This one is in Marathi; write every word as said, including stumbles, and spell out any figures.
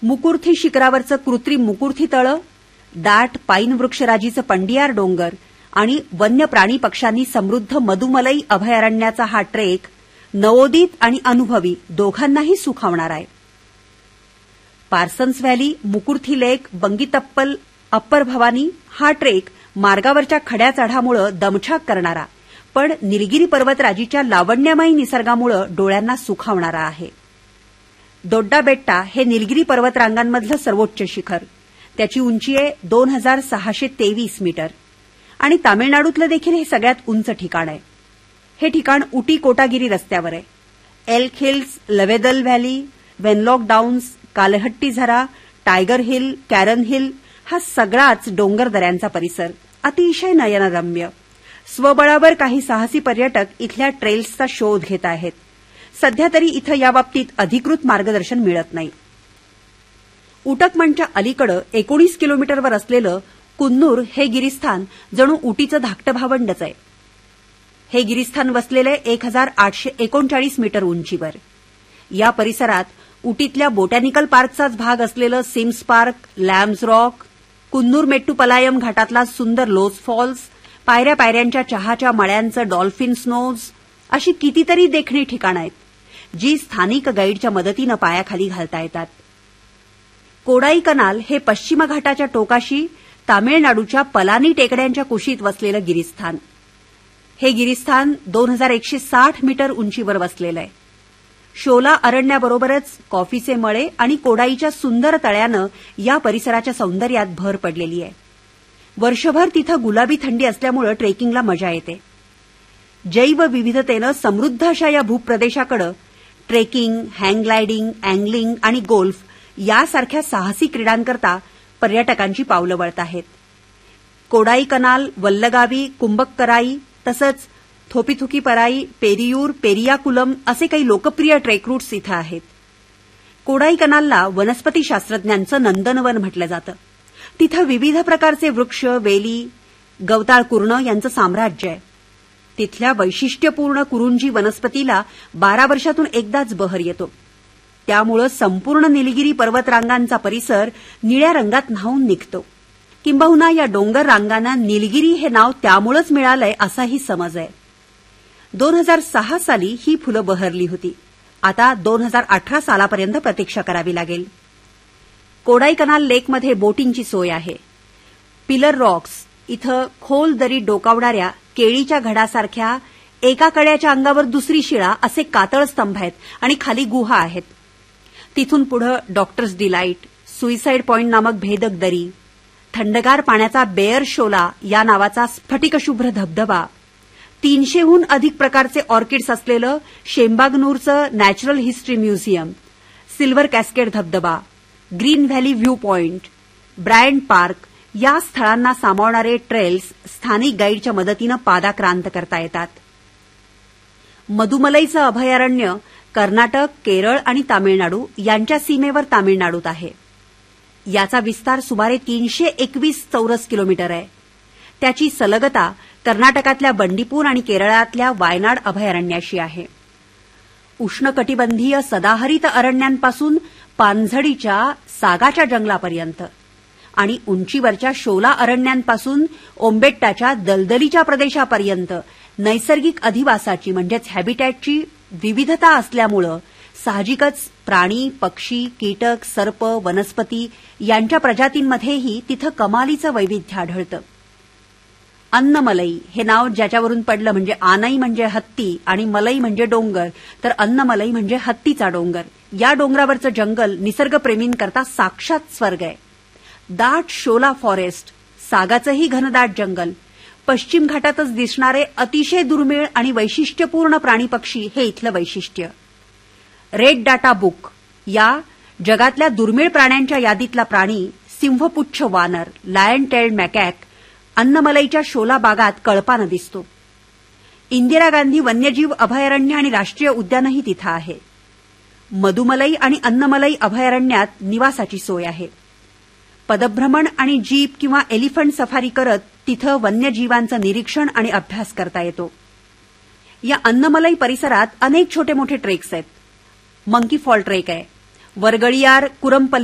मुकुर्थी शिखरावरचं कृत्रिम मुकुर्थी तळं, दाट पाईन वृक्षराजीचं पंडियार डोंगर आणि वन्य प्राणी पक्ष्यांनी समृद्ध मदुमलई अभयारण्याचा हा ट्रेक नवोदित आणि अनुभवी दोघांनाही सुखावणार आहे. पार्सन्स व्हॅली, मुकुर्थी लेक, बंगीतप्पल, अप्पर भवानी हा ट्रेक मार्गावरच्या खड्या चढामुळे दमछाक करणारा, पण निलगिरी पर्वतराजीच्या लावण्यमयी निसर्गामुळे डोळ्यांना सुखावणारा आहे. दोड्डा बेट्टा हे निलगिरी पर्वतरांगांमधलं सर्वोच्च शिखर. त्याची उंची आहे दोन हजार सहाशे तेवीस मीटर आणि तामिळनाडूतलं देखील हे सगळ्यात उंच ठिकाण आहे. हे ठिकाण उटी कोटागिरी रस्त्यावर आहे. Elk hills, लवेदल valley, Wenlock downs, कालहट्टी झरा, टायगर हिल, कॅरन हिल हा सगळाच डोंगर दऱ्यांचा परिसर अतिशय नयनरम्य. स्वबळावर काही साहसी पर्यटक इथल्या ट्रेल्सचा शोध घेत आहेत. सध्या तरी इथं याबाबतीत अधिकृत मार्गदर्शन मिळत नाही. उटकमंडच्या अलीकडे एकोणीस किलोमीटरवर असलेलं कुन्नूर हे गिरिस्थान जणू उटीचं धाकटं भावंडच आहे. हे गिरिस्थान वसलेले एक हजार आठशे एकोणचाळीस मीटर उंचीवर. या परिसरात उटीतल्या बोटॅनिकल पार्कचाच भाग असलेलं Sims park, lamps rock, Coonoor Mettupalayam घाटातला सुंदर लोज फॉल्स, पायऱ्या पायऱ्यांच्या चहाच्या मळ्यांचं डॉल्फिन स्नोज अशी कितीतरी देखणी ठिकाणं आहेत, जी स्थानिक गाईडच्या मदतीनं पायाखाली घालता येतात. कोडाई कनाल हे पश्चिम घाटाच्या टोकाशी तामिळनाडूच्या पलानी टेकड्यांच्या कुशीत वसलेलं गिरिस्थान. हे गिरिस्थान दोन हजार एकशे साठ मीटर उंचीवर वसलेलं आहे. शोला अरण्याबरोबरच कॉफीचे मळे आणि कोडाईच्या सुंदर तळ्यानं या परिसराच्या सौंदर्यात भर पडलेली आहे. वर्षभर तिथं गुलाबी थंडी असल्यामुळे ट्रेकिंगला मजा येते. जैवविविधतेनं समृद्ध अशा या भूप्रदेशाकडे ट्रेकिंग, हँगग्लायडिंग, अँगलिंग आणि गोल्फ यासारख्या साहसी क्रीडांकरता पर्यटकांची पावलं वळत आहेत. कोडाई कनाल, वल्लगावी, कुंभक्कराई तसंच थोपिथुकीपराई, पेरियूर, पेरियाकुलम असे काही लोकप्रिय ट्रेक रूट्स इथं आहेत. कोडाई कनालला वनस्पती शास्त्रज्ञांचं नंदनवन म्हटलं जातं. तिथं विविध प्रकारचे वृक्ष, वेली, गवताळ कुर्ण यांचं साम्राज्य आहे. तिथल्या वैशिष्ट्यपूर्ण कुरुंजी वनस्पतीला बारा वर्षातून एकदाच बहर येतो. त्यामुळे संपूर्ण निलगिरी पर्वतरांगांचा परिसर निळ्या रंगात न्हाऊन निघतो. किंबहुना या डोंगर रांगांना निलगिरी हे नाव त्यामुळेच मिळालंय असाही समज आहे. दोन हजार सहा साली ही फुलं बहरली होती. आता दोन हजार अठरा सालापर्यंत प्रतीक्षा करावी लागेल. कोडाई कनाल लेकमध्ये बोटिंगची सोय आहे. पिलर रॉक्स इथं खोल दरी डोकावणाऱ्या केळीच्या घडासारख्या एका कड्याच्या अंगावर दुसरी शिळा असे कातळ स्तंभ आहेत आणि खाली गुहा आहेत. तिथून पुढे डॉक्टर्स डिलाईट, सुईसाईड पॉइंट नामक भेदक दरी, थंडगार पाण्याचा बेअर शोला या नावाचा स्फटिकशुभ्र धबधबा, तीनशेहून अधिक प्रकारचे ऑर्किड्स असलेलं शेंबागनूरचं natural history museum, silver cascade धबधबा, green valley view point, Bryant park या स्थळांना सामावणारे ट्रेल्स स्थानिक गाईडच्या मदतीनं पादाक्रांत करता येतात. मदुमलईचं अभयारण्य कर्नाटक, केरळ आणि तामिळनाडू यांच्या सीमेवर तामिळनाडूत आहे. याचा विस्तार सुमारे तीनशे एकवीस चौरस किलोमीटर आहे. त्याची सलगता कर्नाटकातल्या बंडीपूर आणि केरळातल्या वायनाड अभयारण्याशी आहे. उष्णकटिबंधीय सदाहरित अरण्यांपासून पानझडीच्या सागाच्या जंगलापर्यंत आणि उंचीवरच्या शोला अरण्यांपासून ओंबेट्टाच्या दलदलीच्या प्रदेशापर्यंत नैसर्गिक अधिवासाची म्हणजेच हॅबिटॅटची विविधता असल्यामुळं साहजिकच प्राणी, पक्षी, कीटक, सर्प, वनस्पती यांच्या प्रजातींमध्येही तिथं कमालीचं वैविध्य आढळतं. अन्नमलई हे नाव ज्याच्यावरून पडलं म्हणजे आनई म्हणजे हत्ती आणि मलई म्हणजे डोंगर, तर अन्नमलई म्हणजे हत्तीचा डोंगर. या डोंगरावरचं जंगल निसर्गप्रेमींकरता साक्षात स्वर्ग आहे. दाट शोला फॉरेस्ट, सागाचंही घनदाट जंगल, पश्चिम घाटातच दिसणारे अतिशय दुर्मिळ आणि वैशिष्ट्यपूर्ण प्राणीपक्षी हे इथलं वैशिष्ट्य. रेड डाटा बुक या जगातल्या दुर्मिळ प्राण्यांच्या यादीतला प्राणी सिंहपुच्छ वानर, लायन टेल्ड मॅकॅक अन्नमलईच्या शोला बागात कळपानं दिसतो. इंदिरा गांधी वन्यजीव अभयारण्य आणि राष्ट्रीय उद्यानही तिथं आहे. मदुमलई आणि अन्नमलई अभयारण्यात निवासाची सोय आहे. पदभ्रमण आणि जीप किंवा एलिफंट सफारी करत तिथं वन्यजीवांचं निरीक्षण आणि अभ्यास करता येतो. या अन्नमलई परिसरात अनेक छोटे मोठे ट्रेक्स आहेत. मंकी फॉल ट्रेक आहे, वरगळियार कुरमपल्ली